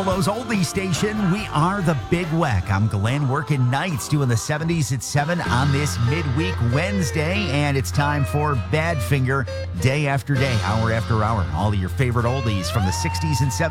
Buffalo's oldie station. We are the Big Weck. I'm Glenn working nights doing the 70s at 7 on this midweek Wednesday, and it's time for Badfinger day after day, hour after hour. All of your favorite oldies from the 60s and 70s.